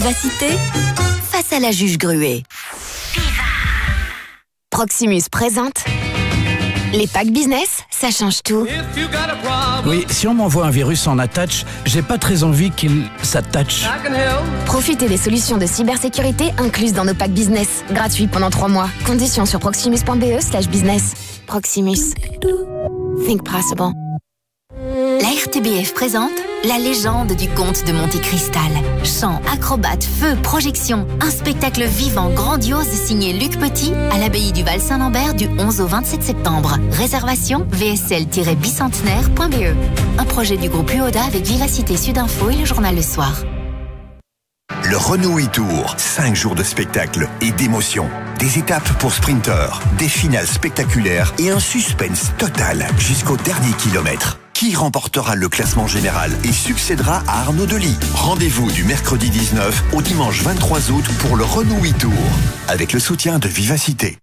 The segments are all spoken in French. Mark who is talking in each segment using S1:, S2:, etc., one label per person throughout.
S1: Vivacité face à la juge Gruet. Proximus présente les packs business, ça change tout.
S2: Oui, si on m'envoie un virus en attach, j'ai pas très envie qu'il s'attache.
S1: Profitez des solutions de cybersécurité incluses dans nos packs business. Gratuits pendant 3 mois. Conditions sur proximus.be/business. Proximus. Think possible. La RTBF présente la légende du comte de Monte Cristal. Chants, acrobates, feux, projections. Un spectacle vivant, grandiose signé Luc Petit à l'abbaye du Val-Saint-Lambert du 11 au 27 septembre. Réservation vsl-bicentenaire.be. Un projet du groupe UODA avec Vivacité Sudinfo et le journal Le Soir.
S3: Le Renault e-Tour, 5 jours de spectacle et d'émotion. Des étapes pour sprinteurs, des finales spectaculaires et un suspense total jusqu'au dernier kilomètre. Qui remportera le classement général et succédera à Arnaud Delis? Rendez-vous du mercredi 19 au dimanche 23 août pour le Renault e-Tour, avec le soutien de Vivacité.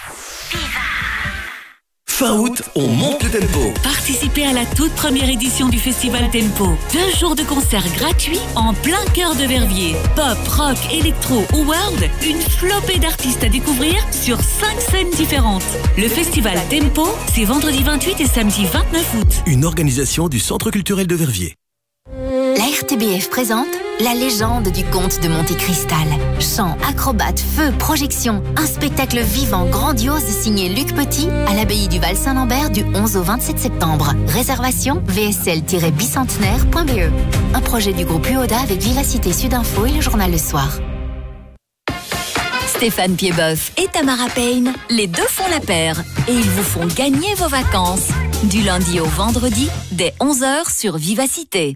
S4: Fin août, on monte le tempo.
S5: Participez à la toute première édition du Festival Tempo. 2 jours de concerts gratuits en plein cœur de Verviers. Pop, rock, électro ou world, une flopée d'artistes à découvrir sur 5 scènes différentes. Le Festival Tempo, c'est vendredi 28 et samedi 29 août.
S4: Une organisation du Centre culturel de Verviers.
S1: La RTBF présente la légende du comte de Monte Cristal. Chants, acrobates, feux, projections. Un spectacle vivant, grandiose signé Luc Petit à l'abbaye du Val-Saint-Lambert du 11 au 27 septembre. Réservation vsl-bicentenaire.be. Un projet du groupe UODA avec Vivacité Sudinfo et le journal Le Soir. Stéphane Piedboeuf et Tamara Payne, les deux font la paire et ils vous font gagner vos vacances. Du lundi au vendredi, dès 11h sur Vivacité.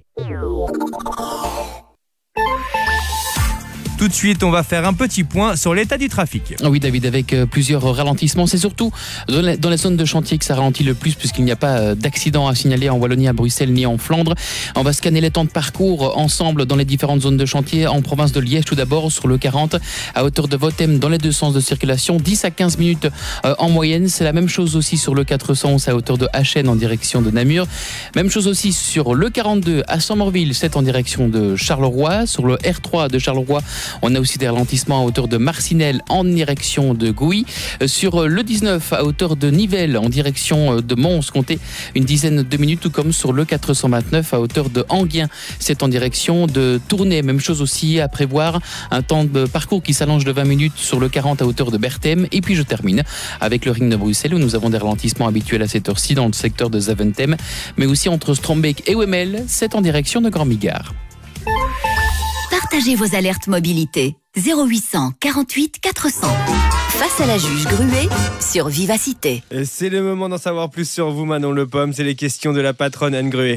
S6: Tout de suite, on va faire un petit point sur l'état du trafic.
S7: Oui, David, avec plusieurs ralentissements. C'est surtout dans la zone de chantier que ça ralentit le plus, puisqu'il n'y a pas d'accident à signaler en Wallonie, à Bruxelles, ni en Flandre. On va scanner les temps de parcours ensemble dans les différentes zones de chantier. En province de Liège, tout d'abord, sur le 40, à hauteur de Votem, dans les deux sens de circulation, 10 à 15 minutes en moyenne. C'est la même chose aussi sur le 411, à hauteur de Achen, en direction de Namur. Même chose aussi sur le 42, à Saint-Morville, 7 en direction de Charleroi. Sur le R3 de Charleroi, on a aussi des ralentissements à hauteur de Marcinelle en direction de Gouy. Sur le 19 à hauteur de Nivelles en direction de Mons, comptez une dizaine de minutes, tout comme sur le 429 à hauteur de Enghien. C'est en direction de Tournai. Même chose aussi à prévoir, un temps de parcours qui s'allonge de 20 minutes sur le 40 à hauteur de Berthem. Et puis je termine avec le ring de Bruxelles où nous avons des ralentissements habituels à cette heure-ci dans le secteur de Zaventem, mais aussi entre Strombeek et Wemmel. C'est en direction de Grand-Migard.
S1: Partagez vos alertes mobilité. 0800 48 400. Face à la juge Gruet sur Vivacité.
S6: Et c'est le moment d'en savoir plus sur vous, Manon Le Pomme. C'est les questions de la patronne Anne Gruet.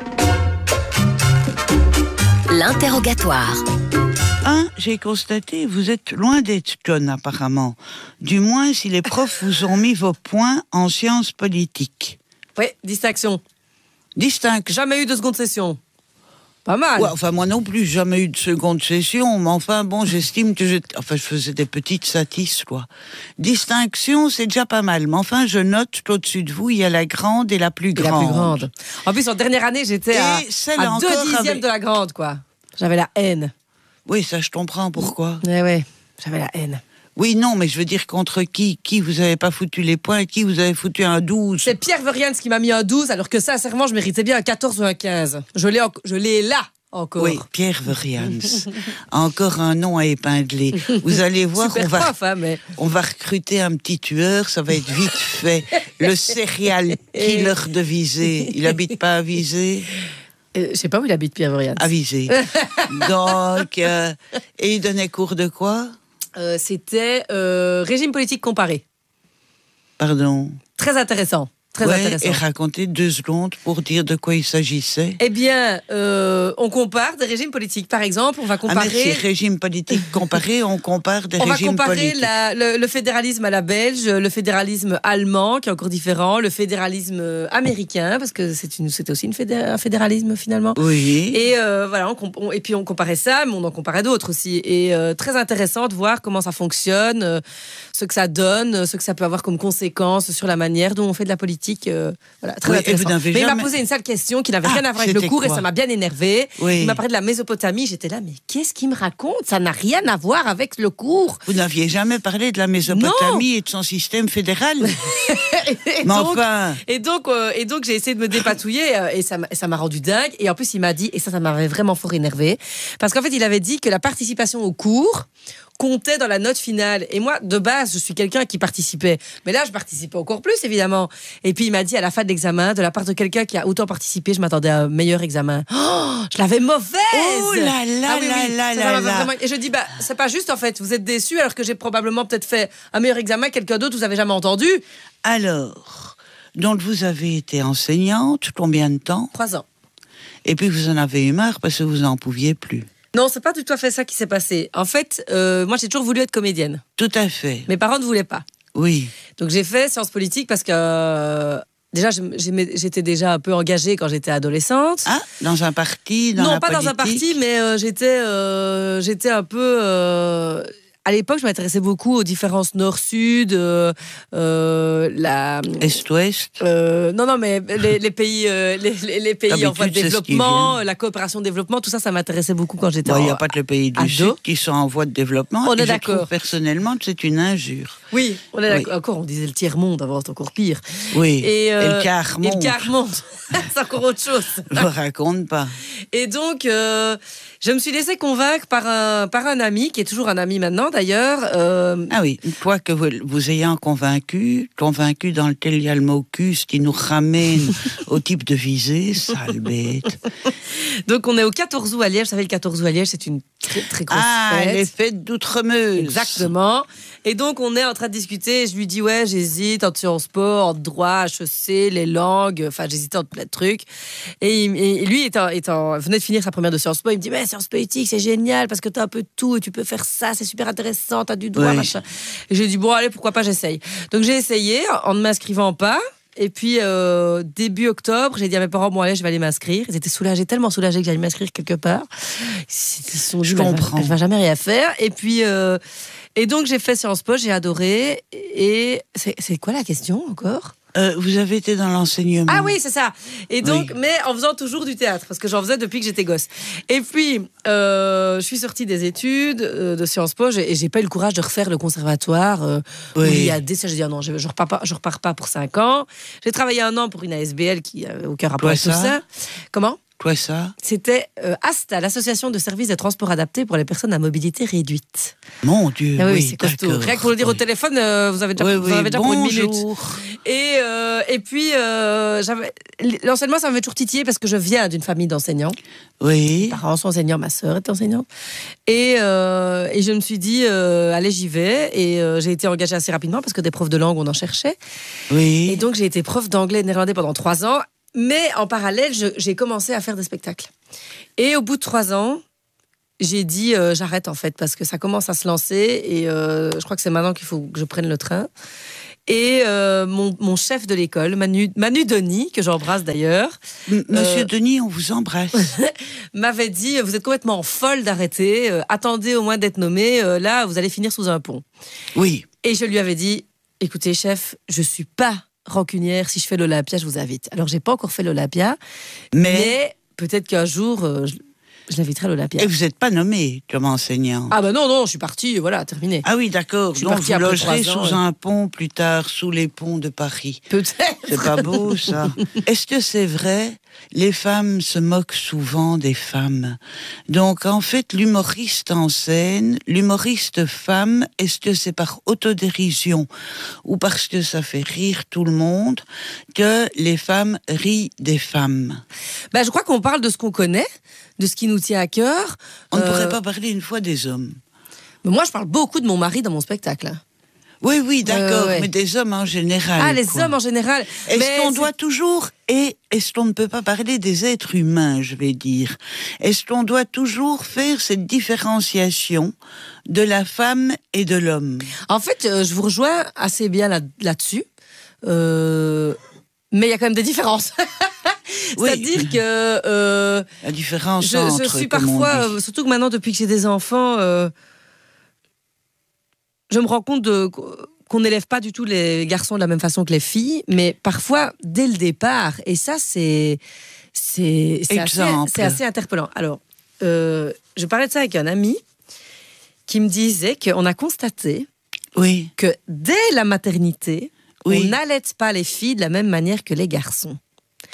S1: L'interrogatoire.
S8: J'ai constaté, vous êtes loin d'être conne apparemment. Du moins si les profs vous ont mis vos points en sciences politiques.
S9: Oui, distinction.
S8: Distinction.
S9: Jamais eu de seconde session. Pas mal.
S8: Ouais, enfin, moi non plus, jamais eu de seconde session, mais enfin, bon, j'estime que je faisais des petites satisses, quoi. Distinction, c'est déjà pas mal, mais enfin, je note qu'au-dessus de vous, il y a la grande et la plus grande.
S9: La plus grande. En plus, en dernière année, j'étais à 2/10 de la grande, quoi. J'avais la haine.
S8: Oui, ça, je comprends pourquoi.
S9: Ouais, j'avais la haine.
S8: Oui, non, mais je veux dire contre qui vous avez pas foutu les points et qui vous avez foutu un 12.
S9: C'est Pierre Verians qui m'a mis un 12, alors que sincèrement, je méritais bien un 14 ou un 15. Je l'ai là encore.
S8: Oui, Pierre Verians. Encore un nom à épingler. Vous allez voir, on va recruter un petit tueur, ça va être vite fait. Le serial killer de Visé. Il habite pas à Visé?
S9: Je sais pas où il habite, Pierre Verians.
S8: À Visé. Donc, et il donnait cours de quoi?
S9: C'était régime politique comparé.
S8: Pardon.
S9: Très intéressant. Très intéressant.
S8: Et racontez 2 secondes pour dire de quoi il s'agissait.
S9: Eh bien, on compare des régimes politiques. Par exemple, on va comparer...
S8: merci, régime politique comparé, on compare des régimes politiques.
S9: On va comparer le fédéralisme à la belge, le fédéralisme allemand, qui est encore différent, le fédéralisme américain, parce que c'était aussi un fédéralisme, finalement.
S8: Oui.
S9: Et voilà, et puis on comparait ça, mais on en comparait d'autres aussi. Et très intéressant de voir comment ça fonctionne, ce que ça donne, ce que ça peut avoir comme conséquences sur la manière dont on fait de la politique. politique. Voilà, très intéressant. Mais il m'a posé une sale question qui n'avait rien à voir avec le cours et ça m'a bien énervé. Oui. Il m'a parlé de la Mésopotamie. J'étais là, mais qu'est-ce qu'il me raconte? Ça n'a rien à voir avec le cours.
S8: Vous n'aviez jamais parlé de la Mésopotamie et de son système fédéral?
S9: Et donc, j'ai essayé de me dépatouiller et ça m'a rendu dingue. Et en plus, il m'a dit, et ça m'avait vraiment fort énervé, parce qu'en fait, il avait dit que la participation au cours comptait dans la note finale. Et moi, de base, je suis quelqu'un qui participait. Mais là, je participais encore plus, évidemment. Et puis, il m'a dit à la fin de l'examen, de la part de quelqu'un qui a autant participé, je m'attendais à un meilleur examen. Oh, je l'avais mauvaise!
S8: Oh là là là là.
S9: Et je dis, c'est pas juste, en fait. Vous êtes déçus alors que j'ai probablement peut-être fait un meilleur examen, quelqu'un d'autre, vous avez jamais entendu.
S8: Alors, donc vous avez été enseignante, combien de temps?
S9: 3 ans.
S8: Et puis vous en avez eu marre parce que vous n'en pouviez plus.
S9: Non, c'est pas du tout à fait ça qui s'est passé. En fait, moi, j'ai toujours voulu être comédienne.
S8: Tout à fait.
S9: Mes parents ne voulaient pas.
S8: Oui.
S9: Donc, j'ai fait sciences politiques parce que... déjà, j'étais déjà un peu engagée quand j'étais adolescente.
S8: Ah, dans un parti,
S9: non, pas dans un parti, mais j'étais un peu... à l'époque, je m'intéressais beaucoup aux différences nord-sud,
S8: Est-ouest.
S9: Non, mais les pays, les pays en voie de développement, la coopération de développement, tout ça, ça m'intéressait beaucoup quand j'étais
S8: il n'y a pas que les pays du Sud qui sont en voie de développement.
S9: On est d'accord.
S8: Je trouve personnellement que c'est une injure.
S9: Oui, on est d'accord. Encore, on disait le tiers-monde avant, c'est encore pire.
S8: Oui, et le quart-monde.
S9: Et le quart-monde, c'est encore autre chose.
S8: Je ne raconte pas.
S9: Et donc, je me suis laissée convaincre par un ami, qui est toujours un ami maintenant d'ailleurs.
S8: Ah oui, une fois que vous ayant convaincu dans lequel il y a le mot cul, ce qui nous ramène au type de visée, sale bête.
S9: Donc on est au 14 août à Liège, vous savez le 14 août à Liège, c'est une très très grosse fête.
S8: Ah, les fêtes d'Outremeuse.
S9: Exactement. Et donc on est en train de discuter, je lui dis ouais j'hésite entre Sciences Po, entre droit, HEC, les langues, enfin j'hésitais entre plein de trucs. Et lui venait de finir sa première de Sciences Po, il me dit mais Sciences Politiques c'est génial parce que t'as un peu de tout et tu peux faire ça, c'est super intéressant, t'as du droit, machin. Et j'ai dit bon allez pourquoi pas j'essaye. Donc j'ai essayé en ne m'inscrivant pas. Et puis, début octobre, j'ai dit à mes parents, bon, allez, je vais aller m'inscrire. Ils étaient soulagés, tellement soulagés que j'allais m'inscrire quelque part. Ils se sont dit,
S8: je comprends.
S9: Elle va jamais rien faire. Et puis, et donc, j'ai fait Sciences Po, j'ai adoré. Et c'est quoi la question encore ?
S8: Vous avez été dans l'enseignement.
S9: Ah oui, c'est ça. Et donc, mais en faisant toujours du théâtre, parce que j'en faisais depuis que j'étais gosse. Et puis, je suis sortie des études de Sciences Po et j'ai pas eu le courage de refaire le conservatoire. Il y a des... J'ai dit, non, je repars pas pour 5 ans. J'ai travaillé 1 an pour une ASBL qui n'a aucun rapport avec tout ça. Comment ?
S8: Quoi ça ?
S9: C'était ASTA, l'Association de services de transport adaptés pour les personnes à mobilité réduite.
S8: Mon Dieu,
S9: ah oui, c'est costaud. Rien que pour le dire au téléphone, vous avez déjà pour 1 minute. Et puis, l'enseignement, ça m'avait toujours titillé parce que je viens d'une famille d'enseignants.
S8: Oui.
S9: Mes parents sont enseignants, ma sœur est enseignante. Et je me suis dit, allez, j'y vais. Et j'ai été engagée assez rapidement parce que des profs de langue, on en cherchait.
S8: Oui.
S9: Et donc, j'ai été prof d'anglais et de néerlandais pendant 3 ans. Mais en parallèle, j'ai commencé à faire des spectacles. Et au bout de 3 ans, j'ai dit j'arrête en fait parce que ça commence à se lancer et je crois que c'est maintenant qu'il faut que je prenne le train. Et mon chef de l'école, Manu Denis, que j'embrasse d'ailleurs.
S8: Monsieur Denis, on vous embrasse.
S9: m'avait dit vous êtes complètement folle d'arrêter, attendez au moins d'être nommé, là vous allez finir sous un pont.
S8: Oui.
S9: Et je lui avais dit écoutez chef, je suis pas rancunière, si je fais l'Olympia, je vous invite. Alors, j'ai pas encore fait l'Olympia, mais peut-être qu'un jour, je l'inviterai à l'Olympia.
S8: Et vous n'êtes pas nommé comme enseignant?
S9: Ah ben non, je suis partie, voilà, terminé.
S8: Ah oui, d'accord. Donc, vous logerez sous un pont plus tard, sous les ponts de Paris.
S9: Peut-être.
S8: C'est pas beau, ça. Est-ce que c'est vrai? Les femmes se moquent souvent des femmes. Donc, en fait, l'humoriste en scène, l'humoriste femme, est-ce que c'est par autodérision ou parce que ça fait rire tout le monde que les femmes rient des femmes?
S9: Ben, je crois qu'on parle de ce qu'on connaît, de ce qui nous tient à cœur.
S8: On ne pourrait pas parler une fois des hommes.
S9: Mais moi, je parle beaucoup de mon mari dans mon spectacle.
S8: Oui, d'accord, mais des hommes en général.
S9: Ah, les hommes en général.
S8: Est-ce qu'on doit toujours, et est-ce qu'on ne peut pas parler des êtres humains, je vais dire, est-ce qu'on doit toujours faire cette différenciation de la femme et de l'homme?
S9: En fait, je vous rejoins assez bien là-dessus, mais il y a quand même des différences. C'est-à-dire que...
S8: la différence entre,
S9: je suis parfois, surtout que maintenant, depuis que j'ai des enfants... je me rends compte qu'on n'élève pas du tout les garçons de la même façon que les filles, mais parfois dès le départ. Et ça, c'est assez interpellant. Alors, je parlais de ça avec un ami qui me disait qu'on a constaté que dès la maternité, on n'allaite pas les filles de la même manière que les garçons.
S8: C'est-à-dire ?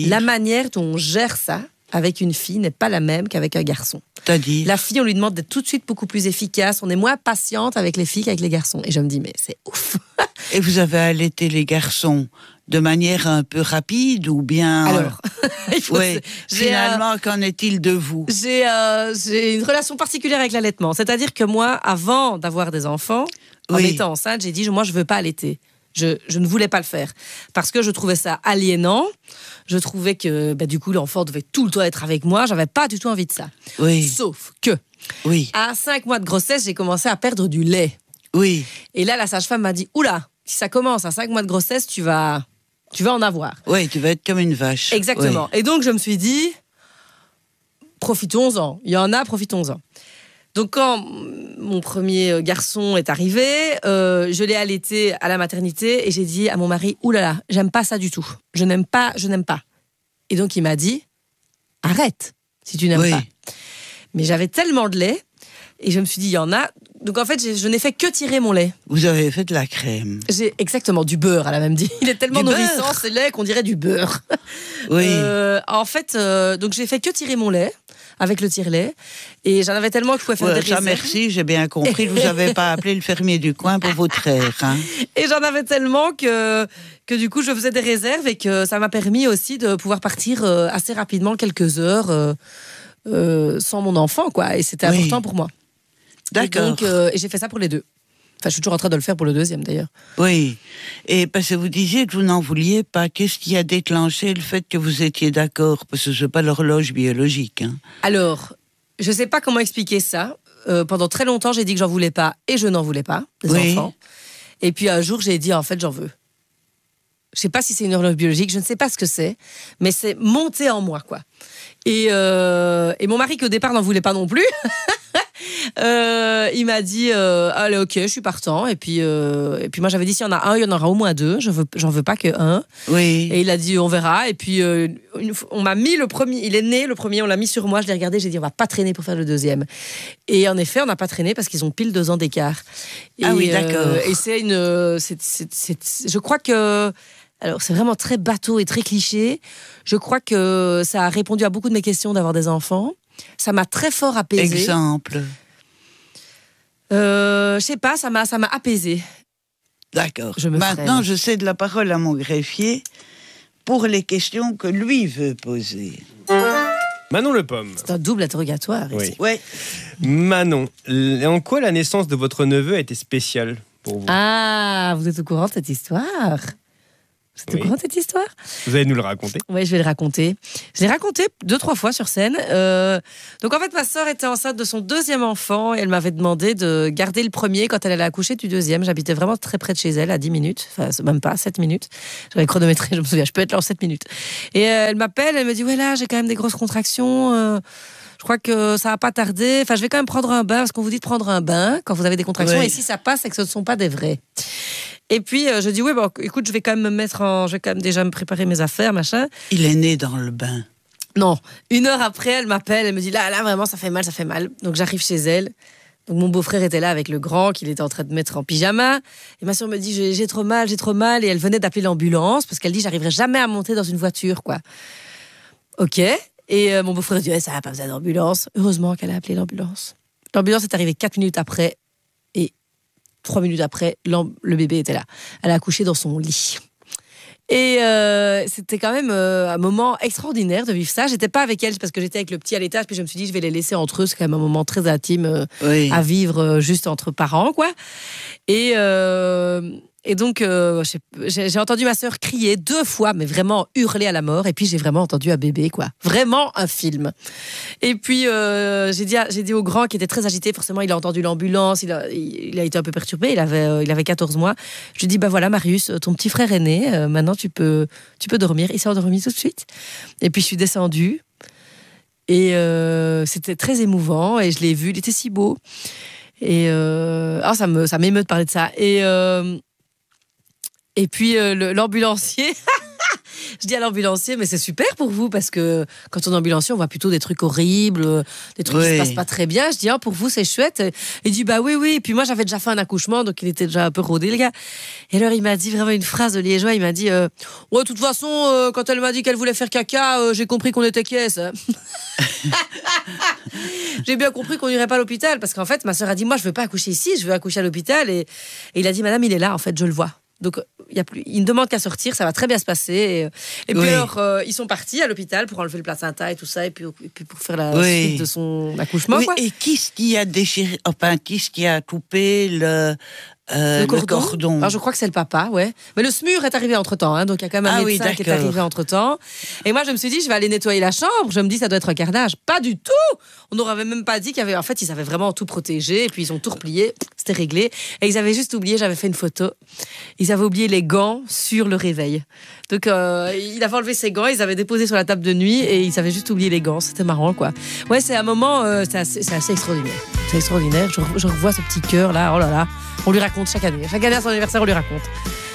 S9: La manière dont on gère ça avec une fille n'est pas la même qu'avec un garçon.
S8: C'est-à-dire ?
S9: La fille, on lui demande d'être tout de suite beaucoup plus efficace. On est moins patiente avec les filles qu'avec les garçons. Et je me dis, mais c'est ouf.
S8: Et vous avez allaité les garçons de manière un peu rapide ou bien...
S9: Alors,
S8: finalement, qu'en est-il de vous ?
S9: J'ai une relation particulière avec l'allaitement. C'est-à-dire que moi, avant d'avoir des enfants, en étant enceinte, j'ai dit, moi, je ne veux pas allaiter. Je ne voulais pas le faire parce que je trouvais ça aliénant. Je trouvais que du coup l'enfant devait tout le temps être avec moi. J'avais pas du tout envie de ça. Sauf que à 5 mois de grossesse, j'ai commencé à perdre du lait. Et là, la sage-femme m'a dit, oula, si ça commence à 5 mois de grossesse, tu vas en avoir.
S8: Oui, tu vas être comme une vache.
S9: Exactement. Et donc je me suis dit, profitons-en. Il y en a, profitons-en. Donc quand mon premier garçon est arrivé, je l'ai allaité à la maternité et j'ai dit à mon mari, oulala, j'aime pas ça du tout. Je n'aime pas. Et donc il m'a dit, arrête si tu n'aimes pas. Mais j'avais tellement de lait et je me suis dit, il y en a. Donc en fait, je n'ai fait que tirer mon lait.
S8: Vous avez fait de la crème.
S9: Exactement, du beurre, elle a même dit. Il est tellement nourrissant, ce lait, qu'on dirait du beurre. En fait, donc j'ai fait que tirer mon lait. Avec le tire-lait. Et j'en avais tellement que je pouvais faire des réserves.
S8: Merci, j'ai bien compris que vous n'avez pas appelé le fermier du coin pour vous traire. Hein.
S9: Et j'en avais tellement que du coup, je faisais des réserves et que ça m'a permis aussi de pouvoir partir assez rapidement, quelques heures, sans mon enfant, quoi. Et c'était important pour moi.
S8: D'accord.
S9: Et j'ai fait ça pour les deux. Enfin, je suis toujours en train de le faire pour le deuxième, d'ailleurs.
S8: Oui. Et parce que vous disiez que vous n'en vouliez pas. Qu'est-ce qui a déclenché le fait que vous étiez d'accord ? Parce que ce n'est pas l'horloge biologique. Hein.
S9: Alors, je ne sais pas comment expliquer ça. Pendant très longtemps, j'ai dit que j'en voulais pas et je n'en voulais pas, des enfants. Et puis un jour, j'ai dit, en fait, j'en veux. Je ne sais pas si c'est une horloge biologique, je ne sais pas ce que c'est, mais c'est monté en moi, quoi. Et mon mari, qui au départ n'en voulait pas non plus... il m'a dit allez, ok, je suis partant. Et puis moi j'avais dit, s'il y en a un, il y en aura au moins deux. J'en veux pas que un. Et il a dit, on verra. Et puis on m'a mis le premier. Il est né le premier, on l'a mis sur moi. Je l'ai regardé, j'ai dit, on va pas traîner pour faire le deuxième. Et en effet, on n'a pas traîné parce qu'ils ont pile 2 ans d'écart.
S8: Oui, d'accord.
S9: Et c'est je crois que. Alors, c'est vraiment très bateau et très cliché. Je crois que ça a répondu à beaucoup de mes questions d'avoir des enfants. Ça m'a très fort apaisée.
S8: Exemple.
S9: Je sais pas, ça m'a apaisée.
S8: D'accord. Maintenant, je cède la parole à mon greffier pour les questions que lui veut poser.
S6: Manon Le Pomme.
S9: C'est un double interrogatoire ici.
S8: Oui.
S6: Manon, en quoi la naissance de votre neveu a été spéciale pour vous ?
S9: Ah, vous êtes au courant de cette histoire ? Vous êtes au courant de cette histoire ?
S6: Vous allez nous le raconter ?
S9: Oui, je vais le raconter. Je l'ai raconté 2-3 fois sur scène. Donc en fait, ma sœur était enceinte de son 2e enfant et elle m'avait demandé de garder le premier quand elle allait accoucher du 2e. J'habitais vraiment très près de chez elle, à 10 minutes. Enfin, même pas, 7 minutes. J'avais chronométré, je me souviens, je peux être là en 7 minutes. Et elle m'appelle, elle me dit, ouais, là, j'ai quand même des grosses contractions. Je crois que ça va pas tarder. Enfin, je vais quand même prendre un bain, parce qu'on vous dit de prendre un bain quand vous avez des contractions. Et si ça passe, c'est que ce ne sont pas des vrais. Et puis, je dis, oui, bon, écoute, je vais quand même je vais quand même déjà me préparer mes affaires, machin.
S8: Il est né dans le bain.
S9: Non. 1 heure après, elle m'appelle, elle me dit, là, vraiment, ça fait mal. Donc, j'arrive chez elle. Donc, mon beau-frère était là avec le grand, qu'il était en train de mettre en pyjama. Et ma soeur me dit, j'ai trop mal. Et elle venait d'appeler l'ambulance, parce qu'elle dit, j'arriverai jamais à monter dans une voiture, quoi. Ok. Et mon beau-frère dit, ça n'a pas besoin d'ambulance. Heureusement qu'elle a appelé l'ambulance. L'ambulance est arrivée 4 minutes après. 3 minutes après, le bébé était là. Elle a accouché dans son lit. Et c'était quand même un moment extraordinaire de vivre ça. J'étais pas avec elle parce que j'étais avec le petit à l'étage, puis je me suis dit, je vais les laisser entre eux. C'est quand même un moment très intime à vivre juste entre parents, quoi. Et donc, j'ai entendu ma sœur crier 2 fois, mais vraiment hurler à la mort. Et puis, j'ai vraiment entendu un bébé, quoi. Vraiment un film. Et puis, j'ai dit au grand, qui était très agité, forcément, il a entendu l'ambulance, il a été un peu perturbé, il avait 14 mois. Je lui ai dit, voilà, Marius, ton petit frère est né, maintenant tu peux dormir. Il s'est endormi tout de suite. Et puis, je suis descendue. Et c'était très émouvant. Et je l'ai vu, il était si beau. Et ça m'émeut de parler de ça. Et puis l'ambulancier... Je dis à l'ambulancier, mais c'est super pour vous, parce que quand on est ambulancier, on voit plutôt des trucs horribles, des trucs qui se passent pas très bien. Je dis, pour vous, c'est chouette. Il dit, bah oui. Et puis moi, j'avais déjà fait un accouchement, donc il était déjà un peu rodé, le gars. Et alors, il m'a dit vraiment une phrase de liégeois. Il m'a dit, ouais, de toute façon, quand elle m'a dit qu'elle voulait faire caca, j'ai compris qu'on était caisse. J'ai bien compris qu'on n'irait pas à l'hôpital, parce qu'en fait, ma sœur a dit, moi, je veux pas accoucher ici, je veux accoucher à l'hôpital. Et il a dit, madame, il est là, en fait, je le vois. Donc, il ne demande qu'à sortir, ça va très bien se passer. Et puis alors, ils sont partis à l'hôpital pour enlever le placenta et tout ça, et puis pour faire la suite de son accouchement. Quoi.
S8: Et qu'est-ce qui a déchiré, qu'est-ce qui a coupé le cordon.
S9: Alors, je crois que c'est le papa, ouais. Mais le SMUR est arrivé entre-temps, hein, donc il y a quand même un médecin qui est arrivé entre-temps. Et moi, je me suis dit, je vais aller nettoyer la chambre. Je me dis, ça doit être un carnage. Pas du tout. On n'aurait même pas dit qu'il y avait... En fait, ils avaient vraiment tout protégé, et puis ils ont tout replié. C'était réglé. Et ils avaient juste oublié, j'avais fait une photo. Ils avaient oublié les gants sur le réveil. Donc, il avait enlevé ses gants, ils avaient déposé sur la table de nuit, et ils avaient juste oublié les gants. C'était marrant, quoi. Ouais, c'est un moment, c'est assez extraordinaire. C'est extraordinaire. Je revois ce petit cœur, là. Oh là là. On lui raconte chaque année. Chaque année à son anniversaire, on lui raconte.